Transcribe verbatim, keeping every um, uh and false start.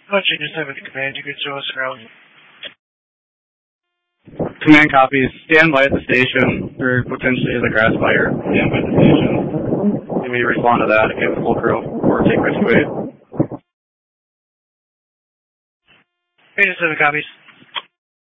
Bunch of just have a command. You could show us around. Command copies. Stand by at the station. There potentially is a grass fire. Stand by at the station. You may respond to that if you have a full crew or take rescue aid. Eight seven copies.